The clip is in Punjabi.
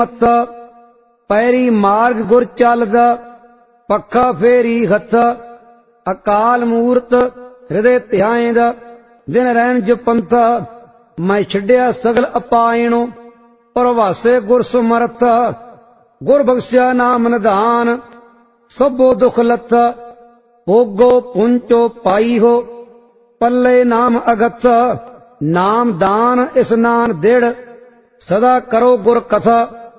ਮੱਤ ਪੈਰੀ ਮਾਰਗ ਗੁਰ ਚੱਲਦਾ ਪੱਖਾ ਫੇਰੀ ਹੱਥ ਅਕਾਲ ਮੂਰਤ ਹਿਰਦੇ ਧਿਆਇਂਦਾ ਦਿਨ ਰਹਿਣ ਜਪੰਥਾ ਮੈਂ ਛੱਡਿਆ ਸਗਲ ਅਪਾਇਣੋ ਪ੍ਰਵਾਸੇ ਗੁਰ ਸਮਰਥ ਗੁਰ ਬਖਸ਼ਿਆ ਨਾਮ ਨਿਧਾਨ ਸਭੋ ਦੁਖ ਲੱਥਾ ਭੋਗੋ ਪੁੰਚੋ ਪਾਈ ਹੋ ਪੱਲੇ ਨਾਮ ਅਗਥ ਨਾਮ ਦਾਨ ਇਸਨਾਨ ਦਿੜ ਸਦਾ ਕਰੋ ਗੁਰ ਕਥਾ